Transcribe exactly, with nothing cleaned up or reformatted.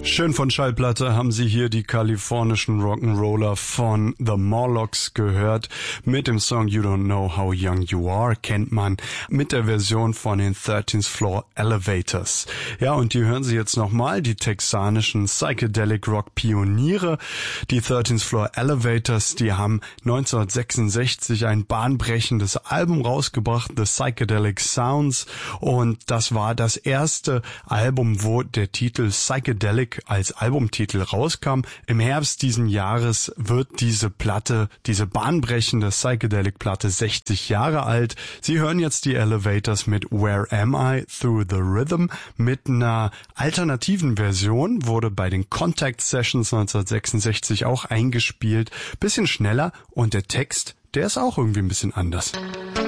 Schön von Schallplatte haben Sie hier die kalifornischen Rock'n'Roller von The Morlocks gehört. Mit dem Song You Don't Know How Young You Are kennt man mit der Version von den thirteenth Floor Elevators. Ja, und die hören Sie jetzt nochmal, die texanischen Psychedelic Rock Pioniere. Die thirteenth Floor Elevators, die haben neunzehnhundertsechsundsechzig ein bahnbrechendes Album rausgebracht, The Psychedelic Sounds. Und das war das erste Album, wo der Titel Psychedelic als Albumtitel rauskam. Im Herbst diesen Jahres wird diese Platte, diese bahnbrechende Psychedelic-Platte sechzig Jahre alt. Sie hören jetzt die Elevators mit Where Am I Through the Rhythm mit einer alternativen Version, wurde bei den Contact Sessions neunzehnhundertsechsundsechzig auch eingespielt. Bisschen schneller und der Text, der ist auch irgendwie ein bisschen anders.